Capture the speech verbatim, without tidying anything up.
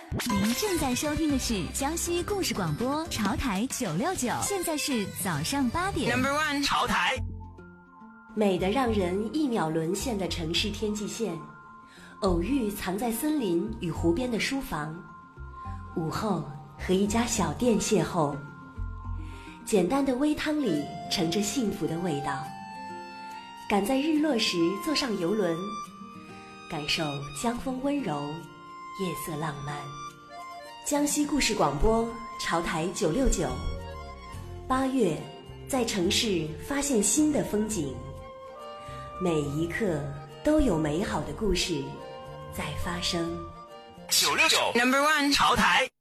您正在收听的是江西故事广播潮台九六九，现在是早上八点。 Number one， 潮台。 美得让人一秒沦陷的城市天际线，偶遇藏在森林与湖边的书房，午后和一家小店邂逅，简单的微汤里盛着幸福的味道。赶在日落时坐上游轮，感受江风温柔，夜色浪漫。江西故事广播潮台九六九，八月在城市发现新的风景，每一刻都有美好的故事在发生。 九六九 Number one 潮台。